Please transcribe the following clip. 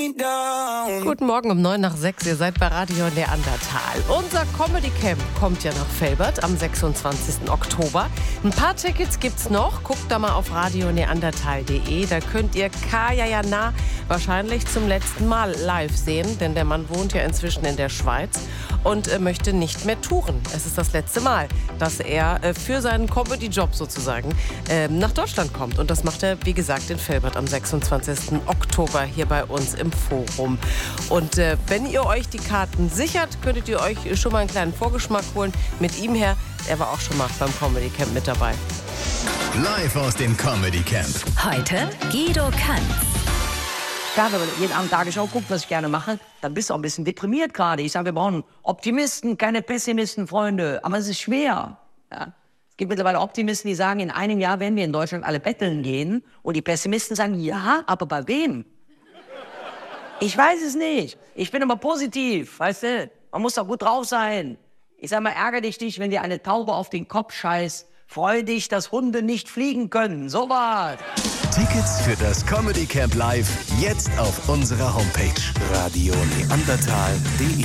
Guten Morgen um 6:09. Ihr seid bei Radio Neandertal. Unser Comedy Camp kommt ja nach Velbert am 26. Oktober. Ein paar Tickets gibt's noch. Guckt da mal auf radioneandertal.de. Da könnt ihr Kaya Jana wahrscheinlich zum letzten Mal live sehen, denn der Mann wohnt ja inzwischen in der Schweiz und möchte nicht mehr touren. Es ist das letzte Mal, dass er für seinen Comedy-Job sozusagen nach Deutschland kommt. Und das macht er, wie gesagt, in Velbert am 26. Oktober hier bei uns im Forum. Und wenn ihr euch die Karten sichert, könntet ihr euch schon mal einen kleinen Vorgeschmack holen mit ihm her. Er war auch schon mal beim Comedy Camp mit dabei. Live aus dem Comedy Camp. Heute Guido Kanz. Klar, wenn man jeden Abend Tagesschau guckt, was ich gerne mache, dann bist du auch ein bisschen deprimiert gerade. Ich sage, wir brauchen Optimisten, keine Pessimisten, Freunde. Aber es ist schwer. Ja. Es gibt mittlerweile Optimisten, die sagen, in einem Jahr werden wir in Deutschland alle betteln gehen. Und die Pessimisten sagen, ja, aber bei wem? Ich weiß es nicht. Ich bin immer positiv, weißt du? Man muss doch gut drauf sein. Ich sag mal, ärgere dich, wenn dir eine Taube auf den Kopf scheißt. Freu dich, dass Hunde nicht fliegen können. So was. Tickets für das Comedy Camp live jetzt auf unserer Homepage radioneandertal.de.